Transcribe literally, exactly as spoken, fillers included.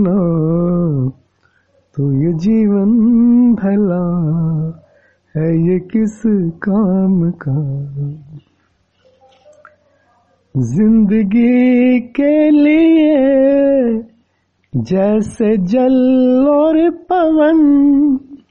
तो ये जीवन भला है ये किस काम का। जिंदगी के लिए जैसे जल और पवन